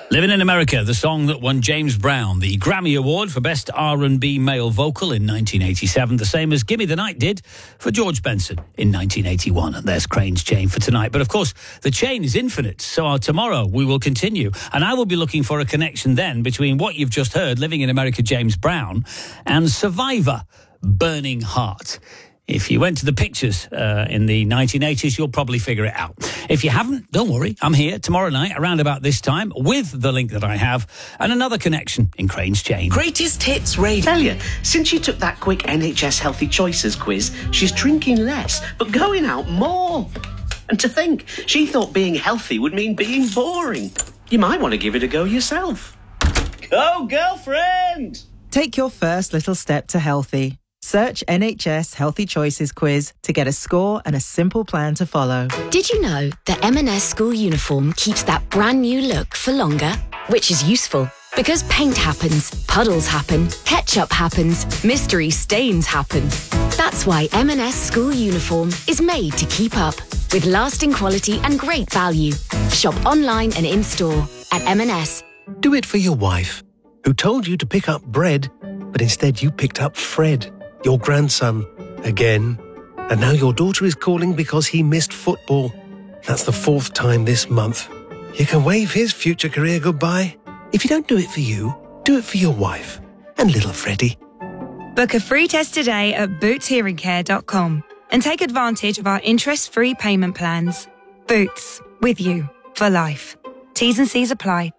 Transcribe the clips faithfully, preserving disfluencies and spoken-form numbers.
Living in America, the song that won James Brown the Grammy Award for Best R and B Male Vocal in nineteen eighty-seven, the same as Gimme the Night did for George Benson in nineteen eighty-one. And there's Crane's Chain for tonight. But of course, the chain is infinite. So uh, tomorrow we will continue. And I will be looking for a connection then between what you've just heard, Living in America, James Brown, and Survivor, Burning Heart. If you went to the pictures uh, in the nineteen eighties, you'll probably figure it out. If you haven't, don't worry. I'm here tomorrow night around about this time with the link that I have and another connection in Crane's Chain. Greatest Hits Radio. Tell you, since she took that quick N H S Healthy Choices quiz, she's drinking less, but going out more. And to think, she thought being healthy would mean being boring. You might want to give it a go yourself. Go, girlfriend! Take your first little step to healthy. Search N H S Healthy Choices quiz to get a score and a simple plan to follow. Did you know the M and S school uniform keeps that brand new look for longer? Which is useful, because paint happens, puddles happen, ketchup happens, mystery stains happen. That's why M and S school uniform is made to keep up, with lasting quality and great value. Shop online and in-store at M and S. Do it for your wife, who told you to pick up bread, but instead you picked up Fred, your grandson, again. And now your daughter is calling because he missed football. That's the fourth time this month. You can wave his future career goodbye. If you don't do it for you, do it for your wife and little Freddie. Book a free test today at boots hearing care dot com and take advantage of our interest-free payment plans. Boots, with you for life. T's and C's apply.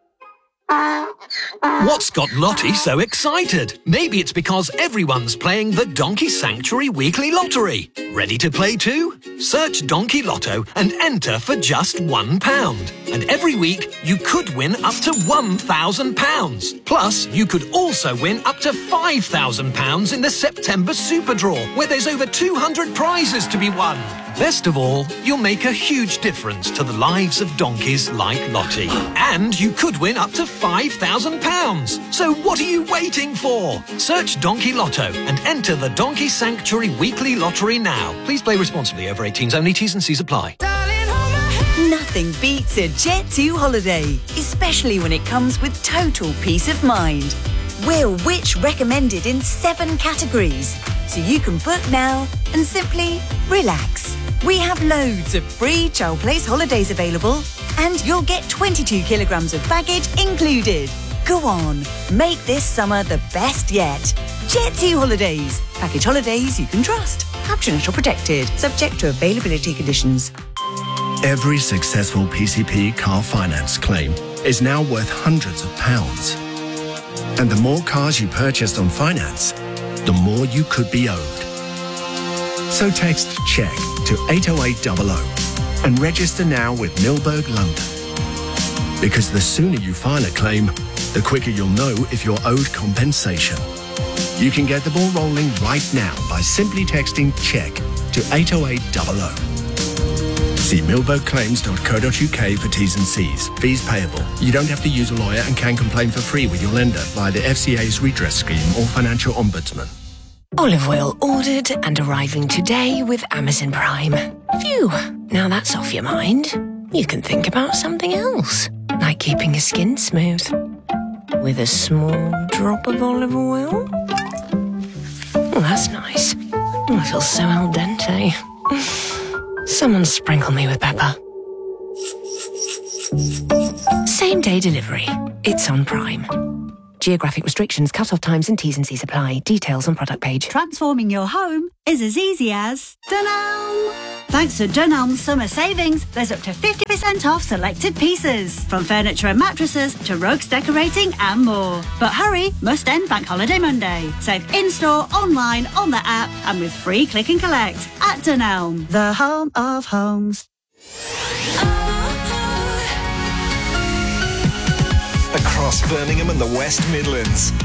What's got Lottie so excited? Maybe it's because everyone's playing the Donkey Sanctuary Weekly Lottery. Ready to play too? Search Donkey Lotto and enter for just one pound. And every week, you could win up to one thousand pounds. Plus, you could also win up to five thousand pounds in the September Super Draw, where there's over two hundred prizes to be won. Best of all, you'll make a huge difference to the lives of donkeys like Lottie. And you could win up to five thousand pounds. So what are you waiting for? Search Donkey Lotto and enter the Donkey Sanctuary Weekly Lottery now. Please play responsibly. Over eighteens only. T's and C's apply. Nothing beats a Jet two holiday, especially when it comes with total peace of mind. We're Which recommended in seven categories, so you can book now and simply relax. We have loads of free Child Place holidays available, and you'll get twenty-two kilograms of baggage included. Go on, make this summer the best yet. Jet two Holidays. Package holidays you can trust. Captions are protected, subject to availability conditions. Every successful P C P car finance claim is now worth hundreds of pounds. And the more cars you purchased on finance, the more you could be owed. So text CHECK to eight oh eight hundred and register now with Milberg London. Because the sooner you file a claim, the quicker you'll know if you're owed compensation. You can get the ball rolling right now by simply texting CHECK to eight oh eight hundred. See milberg claims dot co dot uk for T's and C's. Fees payable. You don't have to use a lawyer and can complain for free with your lender via the F C A's redress scheme or financial ombudsman. Olive oil ordered and arriving today with Amazon Prime. Phew, now that's off your mind. You can think about something else, like keeping your skin smooth with a small drop of olive oil. Oh, that's nice. Oh, I feel so al dente. Someone sprinkle me with pepper. Same day delivery. It's on Prime. Geographic restrictions, cut-off times and T's and C's apply. Details on product page. Transforming your home is as easy as Dunelm. Thanks to Dunelm's summer savings, there's up to fifty percent off selected pieces. From furniture and mattresses to rugs, decorating and more. But hurry, must end Bank Holiday Monday. Save in-store, online, on the app and with free click and collect at Dunelm, the home of homes. Across Birmingham and the West Midlands,